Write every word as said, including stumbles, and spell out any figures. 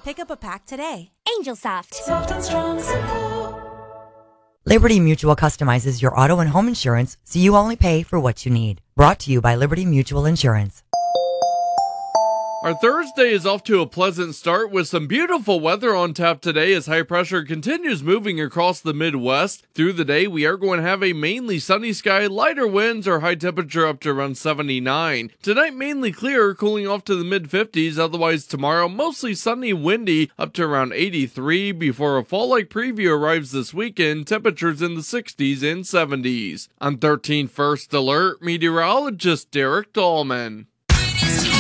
Pick up a pack today. Angel Soft. Soft and strong support. Liberty Mutual customizes your auto and home insurance so you only pay for what you need. Brought to you by Liberty Mutual Insurance. Our Thursday is off to a pleasant start with some beautiful weather on tap today as high pressure continues moving across the Midwest. Through the day, we are going to have a mainly sunny sky, lighter winds, our high temperature up to around seventy-nine. Tonight, mainly clear, cooling off to the mid fifties. Otherwise, tomorrow, mostly sunny, windy, up to around eighty-three before a fall-like preview arrives this weekend. Temperatures in the sixties and seventies. On thirteen First Alert, meteorologist Derek Dahlman.